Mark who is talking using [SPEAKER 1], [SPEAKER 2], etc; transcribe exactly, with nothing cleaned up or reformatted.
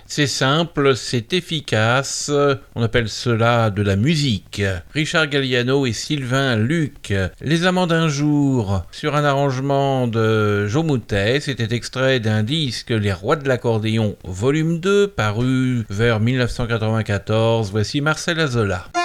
[SPEAKER 1] C'est simple, c'est efficace, on appelle cela de la musique. Richard Galliano et Sylvain Luc, Les Amants d'un jour, sur un arrangement de Joe Moutet. C'était extrait d'un disque Les Rois de l'accordéon volume deux, paru vers mille neuf cent quatre-vingt-quatorze. Voici Marcel Azola.